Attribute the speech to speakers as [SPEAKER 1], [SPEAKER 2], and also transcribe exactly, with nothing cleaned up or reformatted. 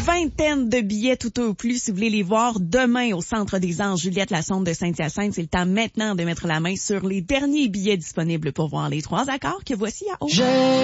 [SPEAKER 1] vingtaine de billets tout au plus si vous voulez les voir demain au Centre des Anges Juliette Lassonde de Saint-Hyacinthe. C'est le temps maintenant de mettre la main sur les derniers billets disponibles pour voir les trois accords que voici à haut.